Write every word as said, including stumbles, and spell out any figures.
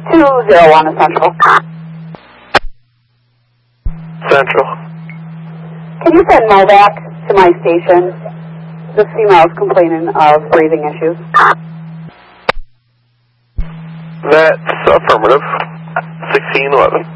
two zero one to Central. Central. Can you send Mo back to my station? This female is complaining of breathing issues. That's affirmative. sixteen eleven.